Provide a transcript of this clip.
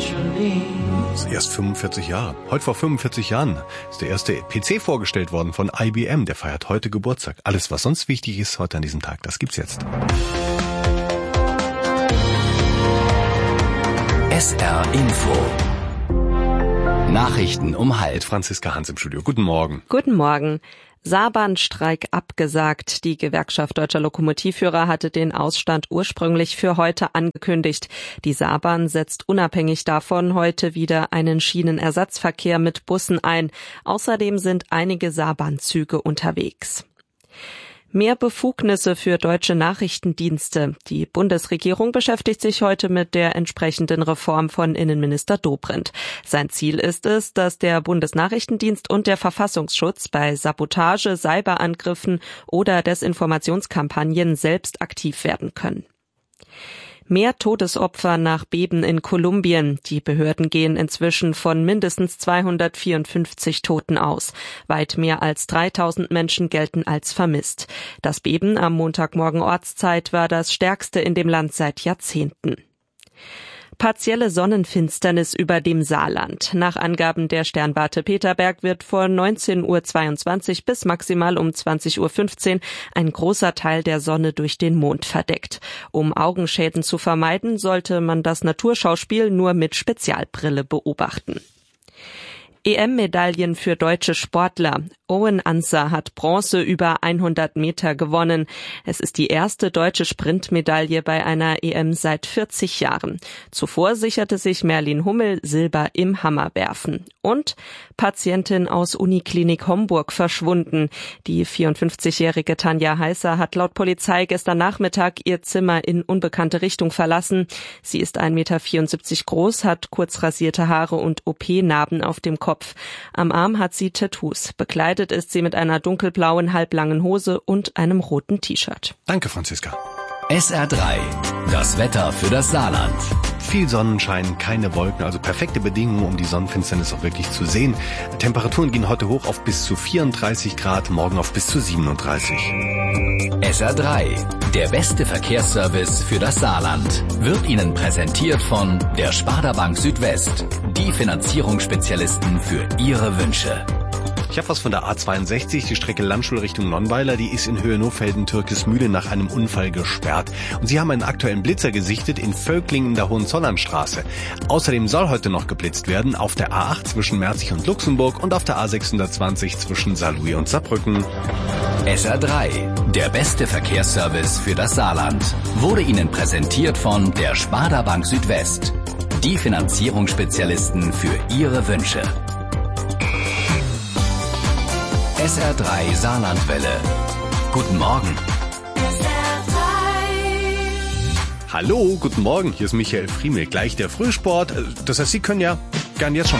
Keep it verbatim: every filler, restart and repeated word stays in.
Erst fünfundvierzig Jahre. Heute vor fünfundvierzig Jahren ist der erste P C vorgestellt worden von I B M. Der feiert heute Geburtstag. Alles, was sonst wichtig ist heute an diesem Tag, das gibt's jetzt. S R Info. Nachrichten um halb. Franziska Hans im Studio. Guten Morgen. Guten Morgen. Saarbahnstreik abgesagt. Die Gewerkschaft Deutscher Lokomotivführer hatte den Ausstand ursprünglich für heute angekündigt. Die Saarbahn setzt unabhängig davon heute wieder einen Schienenersatzverkehr mit Bussen ein. Außerdem sind einige Saarbahnzüge unterwegs. Mehr Befugnisse für deutsche Nachrichtendienste. Die Bundesregierung beschäftigt sich heute mit der entsprechenden Reform von Innenminister Dobrindt. Sein Ziel ist es, dass der Bundesnachrichtendienst und der Verfassungsschutz bei Sabotage, Cyberangriffen oder Desinformationskampagnen selbst aktiv werden können. Mehr Todesopfer nach Beben in Kolumbien. Die Behörden gehen inzwischen von mindestens zweihundertvierundfünfzig Toten aus. Weit mehr als dreitausend Menschen gelten als vermisst. Das Beben am Montagmorgen Ortszeit war das stärkste in dem Land seit Jahrzehnten. Partielle Sonnenfinsternis über dem Saarland. Nach Angaben der Sternwarte Peterberg wird von neunzehn Uhr zweiundzwanzig bis maximal um zwanzig Uhr fünfzehn ein großer Teil der Sonne durch den Mond verdeckt. Um Augenschäden zu vermeiden, sollte man das Naturschauspiel nur mit Spezialbrille beobachten. E M-Medaillen für deutsche Sportler. Owen Anser hat Bronze über hundert Meter gewonnen. Es ist die erste deutsche Sprintmedaille bei einer E M seit vierzig Jahren. Zuvor sicherte sich Merlin Hummel Silber im Hammerwerfen. Und Patientin aus Uniklinik Homburg verschwunden. Die vierundfünfzigjährige Tanja Heißer hat laut Polizei gestern Nachmittag ihr Zimmer in unbekannte Richtung verlassen. Sie ist ein Meter vierundsiebzig groß, hat kurz rasierte Haare und O P-Narben auf dem Kopf. Am Arm hat sie Tattoos. Bekleidet ist sie mit einer dunkelblauen, halblangen Hose und einem roten T-Shirt. Danke, Franziska. S R drei. Das Wetter für das Saarland. Viel Sonnenschein, keine Wolken, also perfekte Bedingungen, um die Sonnenfinsternis auch wirklich zu sehen. Temperaturen gehen heute hoch auf bis zu vierunddreißig Grad, morgen auf bis zu siebenunddreißig. S R drei. Der beste Verkehrsservice für das Saarland wird Ihnen präsentiert von der Sparda Bank Südwest. Die Finanzierungsspezialisten für Ihre Wünsche. Ich habe was von der A zweiundsechzig, die Strecke Landstuhl Richtung Nonnweiler, die ist in Höhe Nofelden-Türkismühle nach einem Unfall gesperrt. Und sie haben einen aktuellen Blitzer gesichtet in Völklingen in der Hohenzollernstraße. Außerdem soll heute noch geblitzt werden auf der A acht zwischen Merzig und Luxemburg und auf der A sechshundertzwanzig zwischen Saarlouis und Saarbrücken. S R drei, der beste Verkehrsservice für das Saarland, wurde Ihnen präsentiert von der Sparda Bank Südwest. Die Finanzierungsspezialisten für Ihre Wünsche. S R drei Saarlandwelle. Guten Morgen. S R drei. Hallo, guten Morgen, hier ist Michael Friemel. Gleich der Frühsport. Das heißt, Sie können ja gern jetzt schon